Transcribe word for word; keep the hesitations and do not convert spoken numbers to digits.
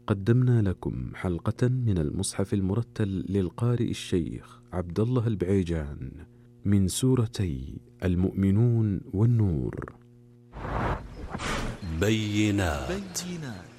قدمنا لكم حلقة من المصحف المرتل للقارئ الشيخ عبد الله البعيجان من سورتي المؤمنون والنور. بينات, بينات